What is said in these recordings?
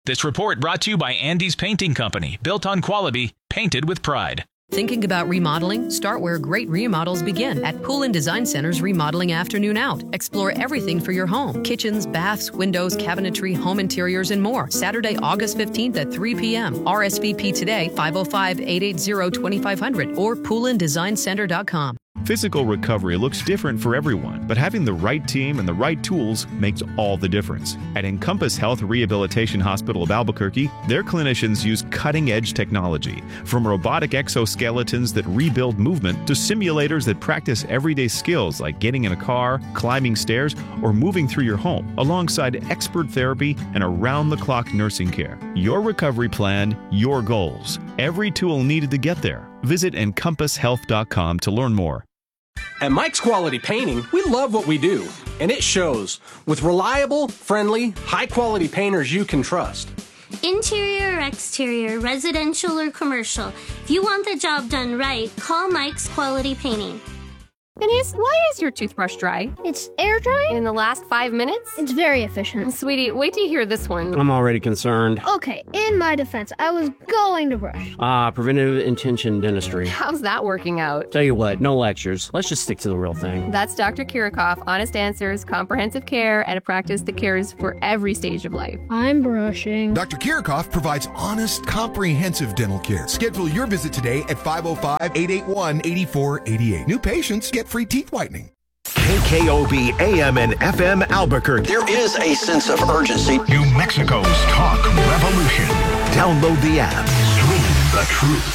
This report brought to you by Andy's Painting Company, built on quality, painted with pride. Thinking about remodeling? Start where great remodels begin at Pool & Design Center's Remodeling Afternoon Out. Explore everything for your home. Kitchens, baths, windows, cabinetry, home interiors, and more. Saturday, August 15th at 3 p.m. RSVP today, 505-880-2500 or poolanddesignCenter.com. Physical recovery looks different for everyone, but having the right team and the right tools makes all the difference. At Encompass Health Rehabilitation Hospital of Albuquerque, their clinicians use cutting-edge technology, from robotic exoskeletons that rebuild movement to simulators that practice everyday skills like getting in a car, climbing stairs, or moving through your home, alongside expert therapy and around-the-clock nursing care. Your recovery plan, your goals. Every tool needed to get there. Visit EncompassHealth.com to learn more. At Mike's Quality Painting, we love what we do, and it shows. With reliable, friendly, high-quality painters you can trust. Interior or exterior, residential or commercial, if you want the job done right, call Mike's Quality Painting. Denise, why is your toothbrush dry? It's air drying? In the last 5 minutes? It's very efficient. Sweetie, wait till you hear this one. I'm already concerned. Okay, in my defense, I was going to brush. Preventive intention dentistry. How's that working out? Tell you what, no lectures. Let's just stick to the real thing. That's Dr. Kirikoff, honest answers, comprehensive care, and a practice that cares for every stage of life. I'm brushing. Dr. Kirikoff provides honest, comprehensive dental care. Schedule your visit today at 505-881-8488. New patients get free teeth whitening. KKOB AM and FM Albuquerque. There is a sense of urgency. New Mexico's talk revolution. Download the app. Stream the truth.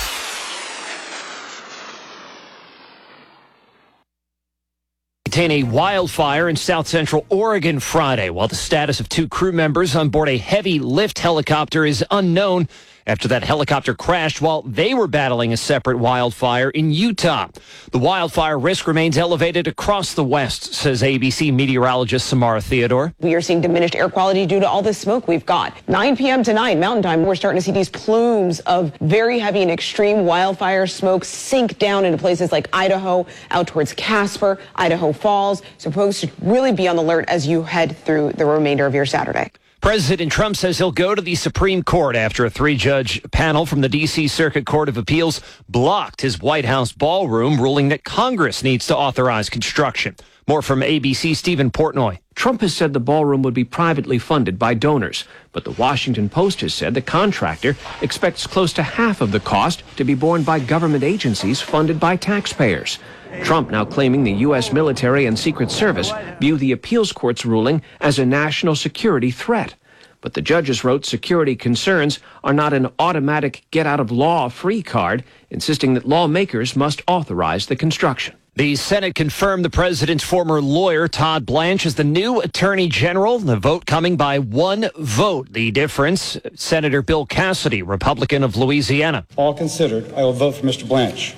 Contain a wildfire in south central Oregon Friday, while the status of 2 crew members on board a heavy lift helicopter is unknown after that helicopter crashed while they were battling a separate wildfire in Utah. The wildfire risk remains elevated across the West, says ABC meteorologist Samara Theodore. We are seeing diminished air quality due to all this smoke we've got. 9 p.m. tonight, Mountain Time, we're starting to see these plumes of very heavy and extreme wildfire smoke sink down into places like Idaho, out towards Casper, Idaho Falls. So folks should really be on the alert as you head through the remainder of your Saturday. President Trump says he'll go to the Supreme Court after a 3-judge panel from the D.C. Circuit Court of Appeals blocked his White House ballroom, ruling that Congress needs to authorize construction. More from ABC's Stephen Portnoy. Trump has said the ballroom would be privately funded by donors, but the Washington Post has said the contractor expects close to half of the cost to be borne by government agencies funded by taxpayers. Trump now claiming the U.S. military and Secret Service view the appeals court's ruling as a national security threat. But the judges wrote security concerns are not an automatic get-out-of-law-free card, insisting that lawmakers must authorize the construction. The Senate confirmed the president's former lawyer, Todd Blanche, as the new attorney general. The vote coming by 1 vote. The difference, Senator Bill Cassidy, Republican of Louisiana. All considered, I will vote for Mr. Blanche.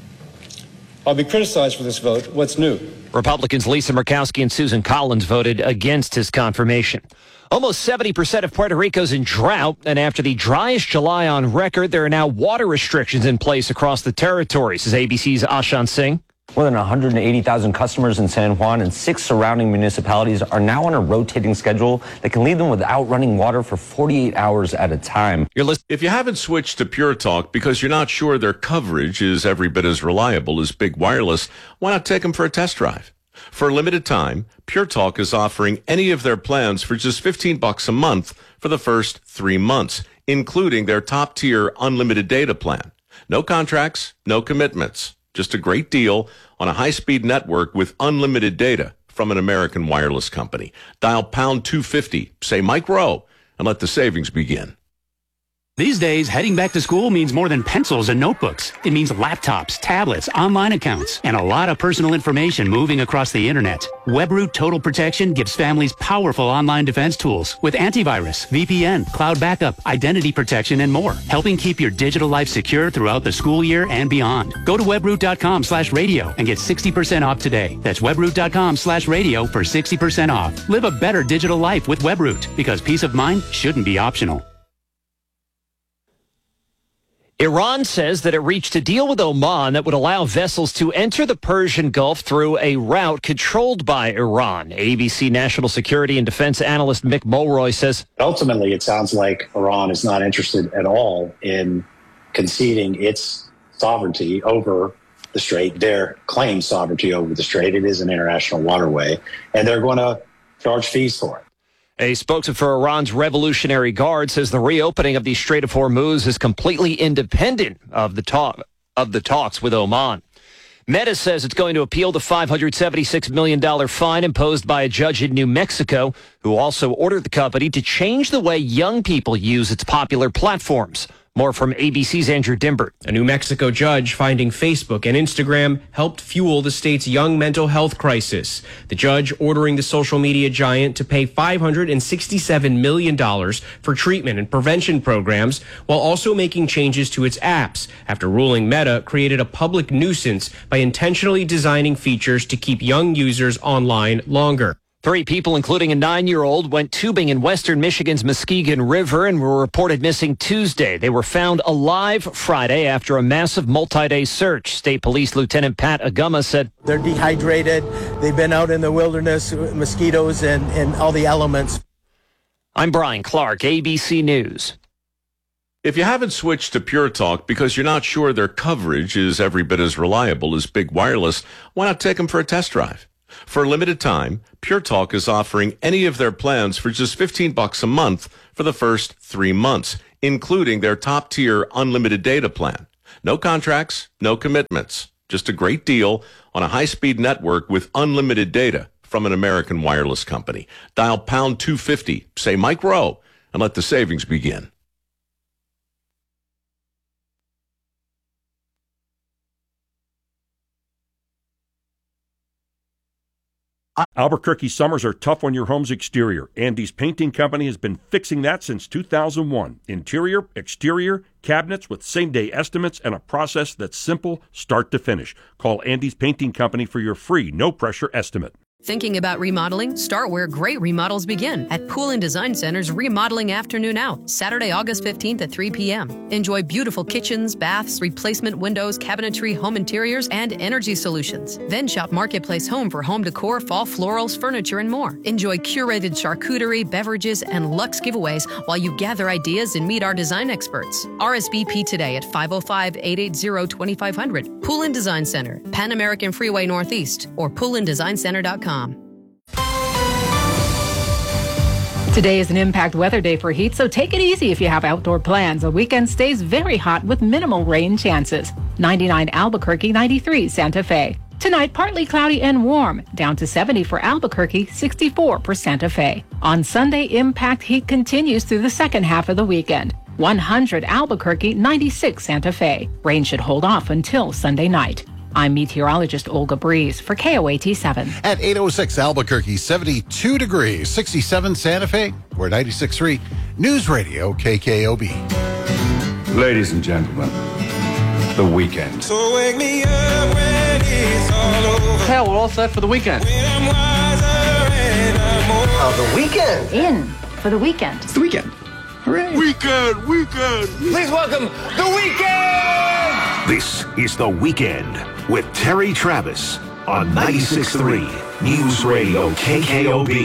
I'll be criticized for this vote. What's new? Republicans Lisa Murkowski and Susan Collins voted against his confirmation. Almost 70% of Puerto Rico's in drought, and after the driest July on record, there are now water restrictions in place across the territory, says ABC's Ashan Singh. More than 180,000 customers in San Juan and 6 surrounding municipalities are now on a rotating schedule that can leave them without running water for 48 hours at a time. If you haven't switched to Pure Talk because you're not sure their coverage is every bit as reliable as Big Wireless, why not take them for a test drive? For a limited time, Pure Talk is offering any of their plans for just $15 a month for the first 3 months, including their top-tier unlimited data plan. No contracts, no commitments. Just a great deal on a high-speed network with unlimited data from an American wireless company. Dial pound 250, say Mike Rowe, and let the savings begin. These days, heading back to school means more than pencils and notebooks. It means laptops, tablets, online accounts, and a lot of personal information moving across the internet. WebRoot Total Protection gives families powerful online defense tools with antivirus, VPN, cloud backup, identity protection, and more, helping keep your digital life secure throughout the school year and beyond. Go to webroot.com/radio and get 60% off today. That's webroot.com/radio for 60% off. Live a better digital life with WebRoot, because peace of mind shouldn't be optional. Iran says that it reached a deal with Oman that would allow vessels to enter the Persian Gulf through a route controlled by Iran. ABC national security and defense analyst Mick Mulroy says, ultimately, it sounds like Iran is not interested at all in conceding its sovereignty over the strait, their claimed sovereignty over the strait. It is an international waterway, and they're going to charge fees for it. A spokesman for Iran's Revolutionary Guard says the reopening of the Strait of Hormuz is completely independent of the talks with Oman. Meta says it's going to appeal the $576 million fine imposed by a judge in New Mexico, who also ordered the company to change the way young people use its popular platforms. More from ABC's Andrew Dimbert. A New Mexico judge finding Facebook and Instagram helped fuel the state's young mental health crisis. The judge ordering the social media giant to pay $567 million for treatment and prevention programs, while also making changes to its apps after ruling Meta created a public nuisance by intentionally designing features to keep young users online longer. 3 people, including a 9-year-old, went tubing in western Michigan's Muskegon River and were reported missing Tuesday. They were found alive Friday after a massive multi-day search. State Police Lieutenant Pat Aguma said, they're dehydrated. They've been out in the wilderness, mosquitoes and all the elements. I'm Brian Clark, ABC News. If you haven't switched to Pure Talk because you're not sure their coverage is every bit as reliable as Big Wireless, why not take them for a test drive? For a limited time, Pure Talk is offering any of their plans for just $15 a month for the first 3 months, including their top-tier unlimited data plan. No contracts, no commitments, just a great deal on a high-speed network with unlimited data from an American wireless company. Dial pound 250, say Mike Rowe, and let the savings begin. Albuquerque summers are tough on your home's exterior. Andy's Painting Company has been fixing that since 2001. Interior, exterior, cabinets with same-day estimates and a process that's simple start to finish. Call Andy's Painting Company for your free, no-pressure estimate. Thinking about remodeling? Start where great remodels begin at Pool & Design Center's Remodeling Afternoon Out, Saturday, August 15th at 3 p.m. Enjoy beautiful kitchens, baths, replacement windows, cabinetry, home interiors, and energy solutions. Then shop Marketplace Home for home decor, fall florals, furniture, and more. Enjoy curated charcuterie, beverages, and luxe giveaways while you gather ideas and meet our design experts. RSVP today at 505-880-2500. Pool & Design Center, Pan American Freeway Northeast, or poolanddesignCenter.com. Today is an impact weather day for heat, so take it easy if you have outdoor plans. The weekend stays very hot with minimal rain chances. 99 Albuquerque, 93 Santa Fe. Tonight, partly cloudy and warm, down to 70 for Albuquerque, 64 for Santa Fe. On Sunday, impact heat continues through the second half of the weekend. 100 Albuquerque, 96 Santa Fe. Rain should hold off until Sunday night. I'm meteorologist Olga Breeze for KOAT 7. At 8:06 Albuquerque, 72 degrees, 67 Santa Fe. We're 96.3 News Radio KKOB. Ladies and gentlemen, the weekend. So wake me up when it's all over. Hell, we're all set for the weekend. The weekend. In for the weekend. It's the weekend. Hooray. Weekend. Please welcome The Weekend! This is The Weekend with Terry Travis on 96.3 News Radio KKOB.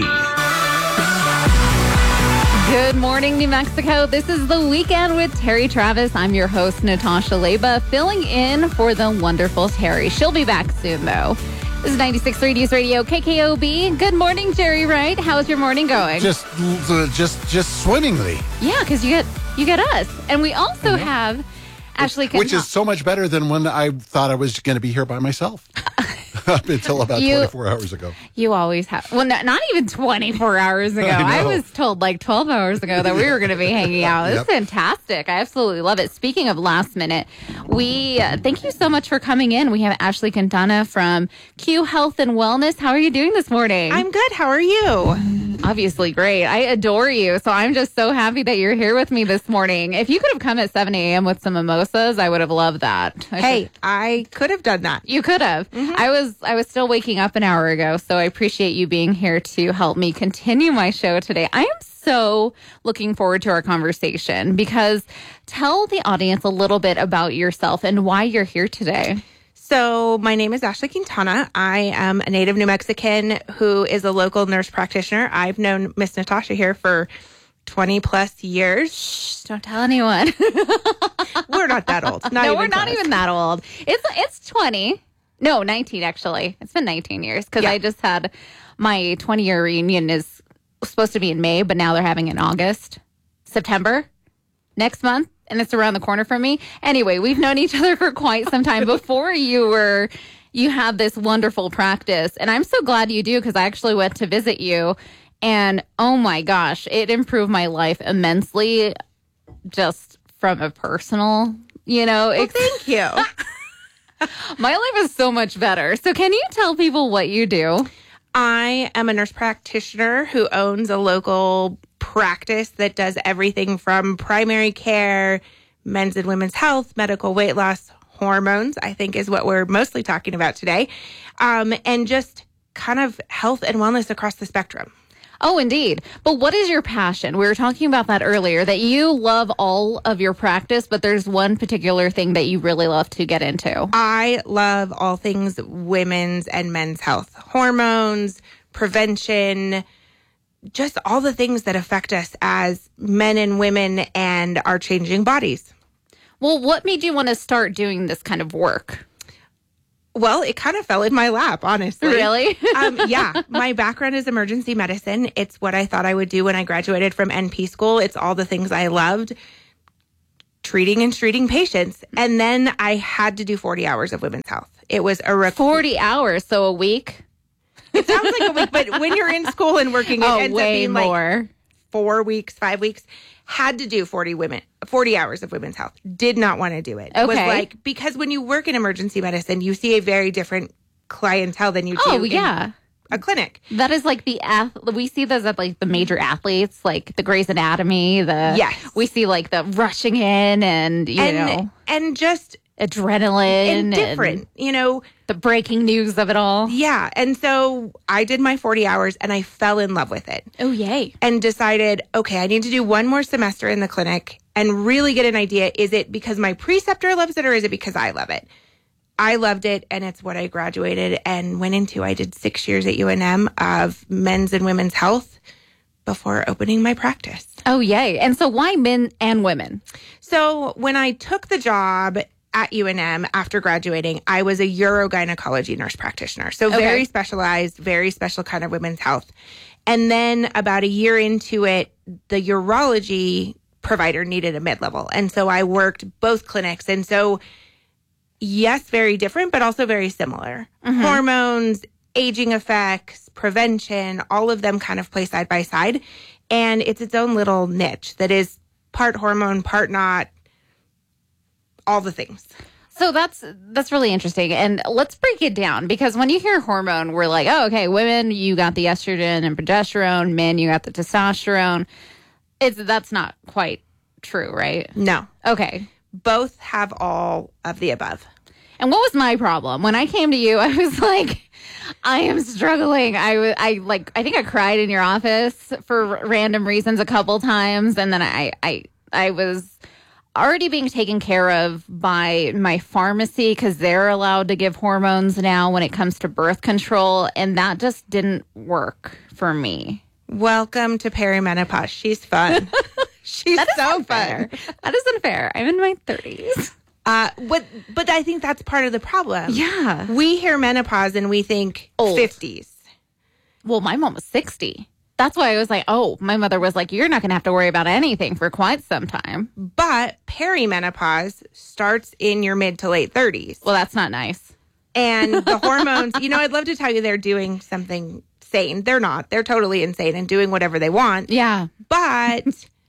Good morning, New Mexico. This is The Weekend with Terry Travis. I'm your host, Natasha Leba, filling in for the wonderful Terry. She'll be back soon, though. This is 96.3 News Radio KKOB. Good morning, Jerry Wright. How's your morning going? Just swimmingly. Yeah, because you get us. And we also have Ashley Which is so much better than when I thought I was going to be here by myself. Up until about 24 hours ago. You always have. Well, not even 24 hours ago. I was told like 12 hours ago that we were going to be hanging out. This is fantastic. I absolutely love it. Speaking of last minute, we thank you so much for coming in. We have Ashley Quintana from Q Health and Wellness. How are you doing this morning? I'm good. How are you? Obviously great. I adore you. So I'm just so happy that you're here with me this morning. If you could have come at 7 a.m. with some mimosas, I would have loved that. I could have done that. You could have. I was still waking up an hour ago, so I appreciate you being here to help me continue my show today. I am so looking forward to our conversation because tell the audience a little bit about yourself and why you're here today. So my name is Ashley Quintana. I am a native New Mexican who is a local nurse practitioner. I've known Miss Natasha here for 20 plus years. Shh, don't tell anyone. We're not that old. We're not even that old. It's 20. No, 19 actually. It's been 19 years because I just had my 20-year reunion is supposed to be in May, but now they're having it in August, September, next month. And it's around the corner from me. Anyway, we've known each other for quite some time before you had this wonderful practice. And I'm so glad you do because I actually went to visit you. And oh my gosh, it improved my life immensely just from a personal, thank you. My life is so much better. So can you tell people what you do? I am a nurse practitioner who owns a local practice that does everything from primary care, men's and women's health, medical weight loss, hormones, I think is what we're mostly talking about today, and just kind of health and wellness across the spectrum. Oh, indeed. But what is your passion? We were talking about that earlier, that you love all of your practice, but there's one particular thing that you really love to get into. I love all things women's and men's health, hormones, prevention, just all the things that affect us as men and women and our changing bodies. Well, what made you want to start doing this kind of work? Well, it kind of fell in my lap, honestly. Really? Yeah. My background is emergency medicine. It's what I thought I would do when I graduated from NP school. It's all the things I loved, treating and treating patients. And then I had to do 40 hours of women's health. It was a 40 hours, so a week? It sounds like a week, but when you're in school and working, it ends up being more. Like 4 weeks, 5 weeks. Had to do 40 hours of women's health. Did not want to do it. Okay. Was like, because when you work in emergency medicine, you see a very different clientele than you do in a clinic. That is like we see those at like the major athletes, like the Grey's Anatomy, we see like the rushing in and and just adrenaline and different, the breaking news of it all. Yeah. And so I did my 40 hours and I fell in love with it. Oh, yay. And decided, okay, I need to do one more semester in the clinic and really get an idea. Is it because my preceptor loves it or is it because I love it? I loved it and it's what I graduated and went into. I did 6 years at UNM of men's and women's health before opening my practice. Oh, yay. And so why men and women? So when I took the job at UNM after graduating, I was a urogynecology nurse practitioner. So very specialized, very special kind of women's health. And then about a year into it, the urology provider needed a mid-level. And so I worked both clinics. And so, yes, very different, but also very similar. Mm-hmm. Hormones, aging effects, prevention, all of them kind of play side by side. And it's its own little niche that is part hormone, part not, all the things. So that's really interesting. And let's break it down because when you hear hormone, we're like, oh, okay, women, you got the estrogen and progesterone. Men, you got the testosterone. That's not quite true, right? No. Okay. Both have all of the above. And what was my problem? When I came to you, I was like, I am struggling. I think I cried in your office for random reasons a couple times. And then I was already being taken care of by my pharmacy because they're allowed to give hormones now when it comes to birth control. And that just didn't work for me. Welcome to perimenopause. She's fun. She's so fun. That isn't fair. I'm in my 30s. But I think that's part of the problem. Yeah. We hear menopause and we think old. 50s. Well, my mom was 60. That's why I was like, oh, my mother was like, you're not going to have to worry about anything for quite some time. But perimenopause starts in your mid to late 30s. Well, that's not nice. And the hormones, I'd love to tell you they're doing something sane. They're not. They're totally insane and doing whatever they want. Yeah. But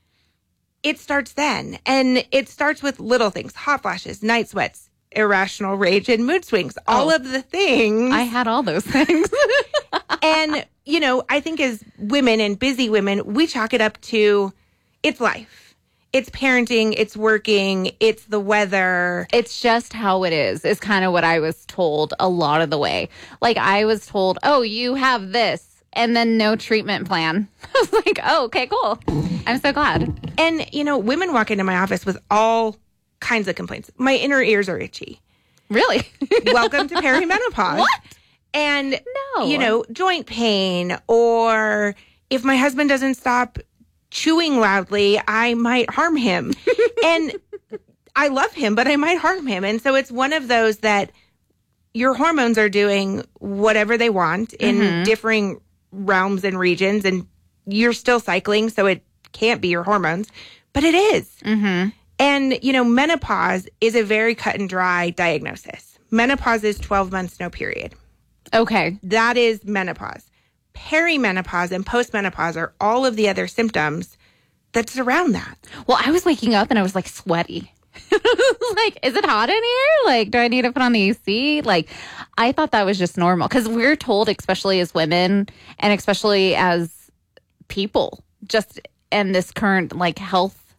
it starts then. And it starts with little things, hot flashes, night sweats, irrational rage, and mood swings. All of the things. I had all those things. And I think as women and busy women, we chalk it up to it's life. It's parenting, it's working, it's the weather. It's just how it is kind of what I was told a lot of the way. Like, I was told, oh, you have this, and then no treatment plan. I was like, oh, okay, cool. I'm so glad. And, women walk into my office with all kinds of complaints. My inner ears are itchy. Really? Welcome to perimenopause. What? And, joint pain, or if my husband doesn't stop chewing loudly, I might harm him. And I love him, but I might harm him. And so it's one of those that your hormones are doing whatever they want in differing realms and regions, and you're still cycling, so it can't be your hormones, but it is. Mm-hmm. And, menopause is a very cut and dry diagnosis. Menopause is 12 months, no period. Okay. That is menopause. Perimenopause and postmenopause are all of the other symptoms that surround that. Well, I was waking up and I was like sweaty. Like, is it hot in here? Like, do I need to put on the AC? Like, I thought that was just normal because we're told, especially as women and especially as people, just in this current health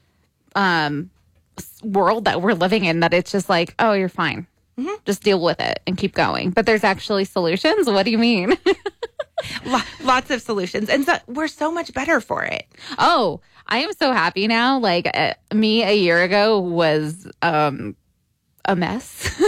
world that we're living in, that it's just like, oh, you're fine. Mm-hmm. Just deal with it and keep going. But there's actually solutions. What do you mean? Lots of solutions. And so we're so much better for it. Oh, I am so happy now. Like, me a year ago was a mess.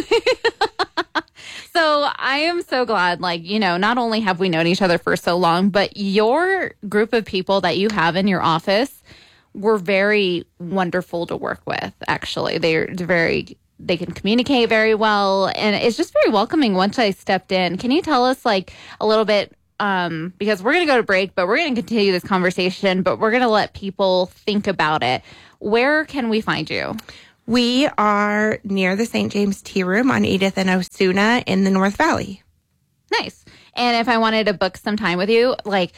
So I am so glad, not only have we known each other for so long, but your group of people that you have in your office were very wonderful to work with, actually. They can communicate very well, and it's just very welcoming once I stepped in. Can you tell us a little bit, because we're going to go to break, but we're going to continue this conversation, but we're going to let people think about it. Where can we find you? We are near the St. James Tea Room on Edith and Osuna in the North Valley. Nice. And if I wanted to book some time with you,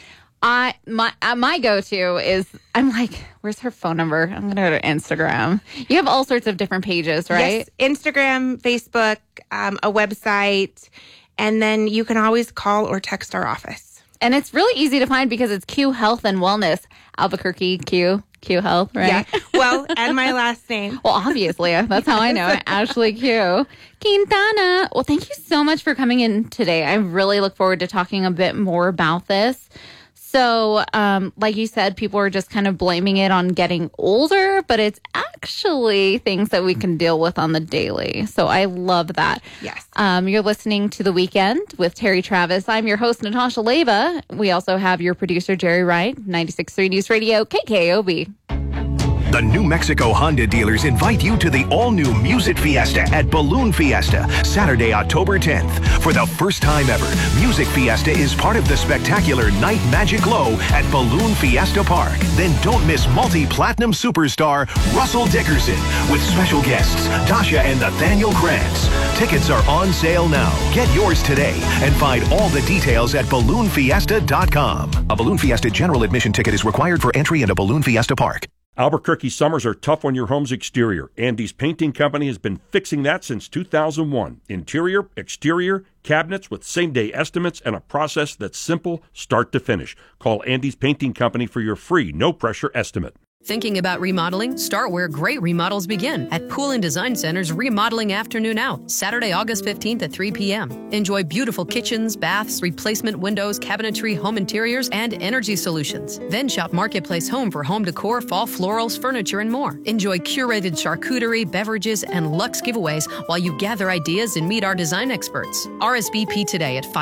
my go-to is, I'm like, where's her phone number? I'm going to go to Instagram. You have all sorts of different pages, right? Yes, Instagram, Facebook, a website, and then you can always call or text our office. And it's really easy to find because it's Q Health and Wellness, Albuquerque, Q Health, right? Yeah. Well, and my last name. Well, obviously, that's how I know it. Ashley Q. Quintana. Well, thank you so much for coming in today. I really look forward to talking a bit more about this. So, like you said, people are just kind of blaming it on getting older, but it's actually things that we can deal with on the daily. So I love that. Yes. You're listening to The Weekend with Terry Travis. I'm your host, Natasha Leyba. We also have your producer, Jerry Wright, 96.3 News Radio, KKOB. The New Mexico Honda dealers invite you to the all-new Music Fiesta at Balloon Fiesta, Saturday, October 10th. For the first time ever, Music Fiesta is part of the spectacular Night Magic Glow at Balloon Fiesta Park. Then don't miss multi-platinum superstar Russell Dickerson with special guests Tasha and Nathaniel Krantz. Tickets are on sale now. Get yours today and find all the details at balloonfiesta.com. A Balloon Fiesta general admission ticket is required for entry into Balloon Fiesta Park. Albuquerque summers are tough on your home's exterior. Andy's Painting Company has been fixing that since 2001. Interior, exterior, cabinets with same-day estimates and a process that's simple start to finish. Call Andy's Painting Company for your free, no-pressure estimate. Thinking about remodeling? Start where great remodels begin at Pool & Design Center's Remodeling Afternoon Out, Saturday, August 15th at 3 p.m. Enjoy beautiful kitchens, baths, replacement windows, cabinetry, home interiors, and energy solutions. Then shop Marketplace Home for home decor, fall florals, furniture, and more. Enjoy curated charcuterie, beverages, and luxe giveaways while you gather ideas and meet our design experts. RSVP today at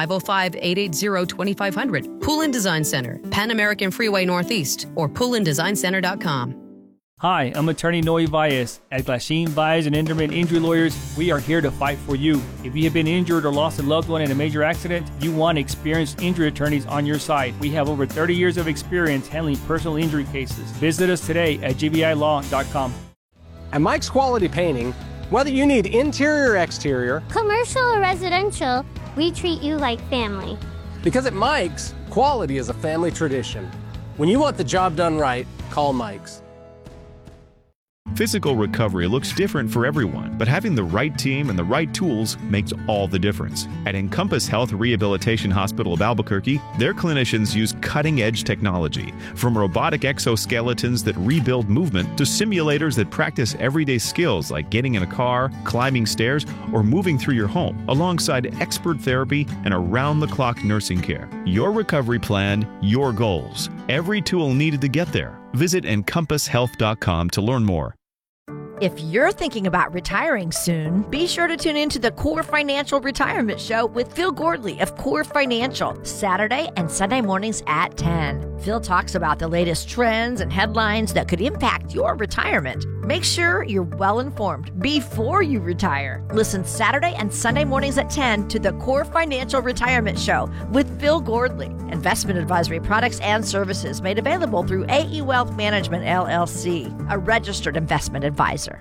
505-880-2500. Pool & Design Center, Pan American Freeway Northeast, or poolanddesignCenter.com. Hi, I'm attorney Noe Valles. At Glasheen, Valles and Enderman Injury Lawyers, we are here to fight for you. If you have been injured or lost a loved one in a major accident, you want experienced injury attorneys on your side. We have over 30 years of experience handling personal injury cases. Visit us today at gbilaw.com. At Mike's Quality Painting, whether you need interior or exterior, commercial or residential, we treat you like family. Because at Mike's, quality is a family tradition. When you want the job done right, call Mike's. Physical recovery looks different for everyone, but having the right team and the right tools makes all the difference. At Encompass Health Rehabilitation Hospital of Albuquerque, their clinicians use cutting-edge technology, from robotic exoskeletons that rebuild movement to simulators that practice everyday skills like getting in a car, climbing stairs, or moving through your home, alongside expert therapy and around-the-clock nursing care. Your recovery plan, your goals. Every tool needed to get there. Visit EncompassHealth.com to learn more. If you're thinking about retiring soon, be sure to tune in to the Core Financial Retirement Show with Phil Gordley of Core Financial, Saturday and Sunday mornings at 10. Phil talks about the latest trends and headlines that could impact your retirement. Make sure you're well informed before you retire. Listen Saturday and Sunday mornings at 10 to the Core Financial Retirement Show with Phil Gordley. Investment advisory products and services made available through AE Wealth Management, LLC, a registered investment advisor.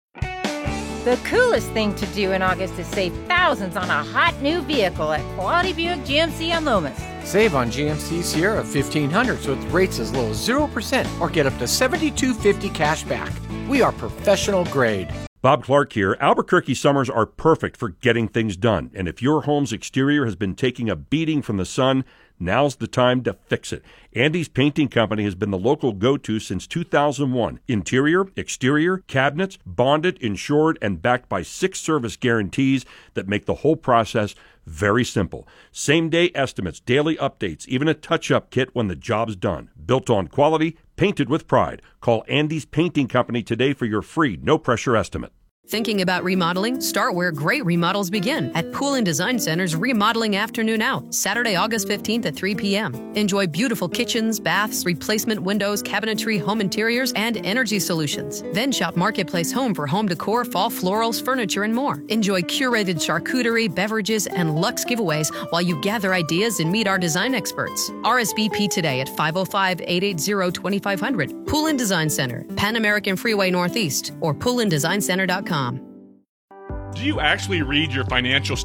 The coolest thing to do in August is save thousands on a hot new vehicle at Quality Buick GMC on Loomis. Save on GMC Sierra 1500 with rates as low as 0% or get up to $72.50 cash back. We are professional grade. Bob Clark here. Albuquerque summers are perfect for getting things done. And if your home's exterior has been taking a beating from the sun, now's the time to fix it. Andy's Painting Company has been the local go-to since 2001. Interior, exterior, cabinets, bonded, insured, and backed by 6 service guarantees that make the whole process very simple. Same-day estimates, daily updates, even a touch-up kit when the job's done. Built on quality, painted with pride. Call Andy's Painting Company today for your free, no-pressure estimate. Thinking about remodeling? Start where great remodels begin at Pool & Design Center's Remodeling Afternoon Out, Saturday, August 15th at 3 p.m. Enjoy beautiful kitchens, baths, replacement windows, cabinetry, home interiors, and energy solutions. Then shop Marketplace Home for home decor, fall florals, furniture, and more. Enjoy curated charcuterie, beverages, and luxe giveaways while you gather ideas and meet our design experts. RSVP today at 505-880-2500. Pool & Design Center, Pan American Freeway Northeast, or poolanddesignCenter.com. Do you actually read your financial